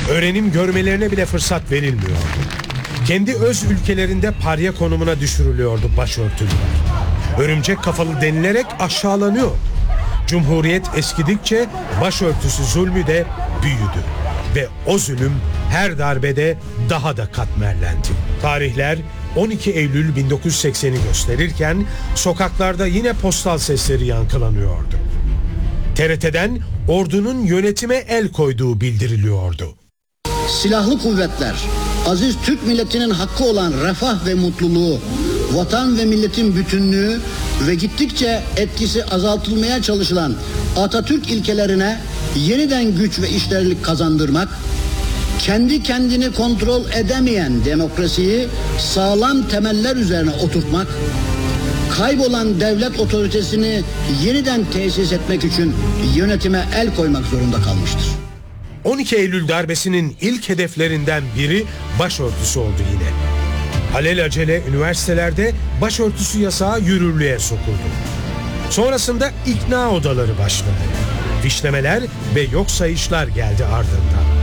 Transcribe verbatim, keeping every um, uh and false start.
Öğrenim görmelerine bile fırsat verilmiyordu. Kendi öz ülkelerinde parya konumuna düşürülüyordu başörtülüler. Örümcek kafalı denilerek aşağılanıyor. Cumhuriyet eskidikçe başörtüsü zulmü de büyüdü. Ve o zulüm her darbede daha da katmerlendi. Tarihler on iki Eylül bin dokuz yüz sekseni gösterirken sokaklarda yine postal sesleri yankılanıyordu. T R T'den ordunun yönetime el koyduğu bildiriliyordu. Silahlı kuvvetler, aziz Türk milletinin hakkı olan refah ve mutluluğu, vatan ve milletin bütünlüğü ve gittikçe etkisi azaltılmaya çalışılan Atatürk ilkelerine yeniden güç ve işlerlik kazandırmak, kendi kendini kontrol edemeyen demokrasiyi sağlam temeller üzerine oturtmak, kaybolan devlet otoritesini yeniden tesis etmek için yönetime el koymak zorunda kalmıştır. on iki Eylül darbesinin ilk hedeflerinden biri başörtüsü oldu yine. Alelacele üniversitelerde başörtüsü yasağı yürürlüğe sokuldu. Sonrasında ikna odaları başladı. Fişlemeler ve yok sayışlar geldi ardından.